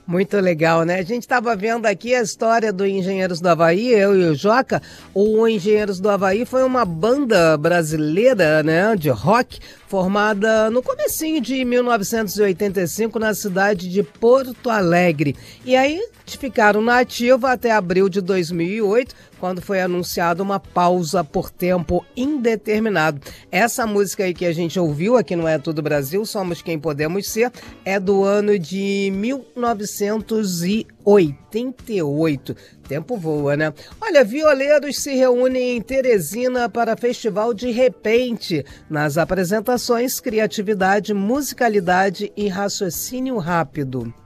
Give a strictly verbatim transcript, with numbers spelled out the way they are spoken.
Muito legal, né? A gente estava vendo aqui a história do Engenheiros do Havaí, eu e o Joca. O Engenheiros do Havaí foi uma banda brasileira, né, de rock, formada no comecinho de mil novecentos e oitenta e cinco na cidade de Porto Alegre. E aí ficaram na ativa até abril de dois mil e oito, quando foi anunciada uma pausa por tempo indeterminado. Essa música aí que a gente ouviu aqui no É Tudo Brasil, Somos Quem Podemos Ser, é do ano de mil novecentos e oitenta e oito. Tempo voa, né? Olha, violeiros se reúnem em Teresina para Festival de Repente. Nas apresentações, criatividade, musicalidade e raciocínio rápido.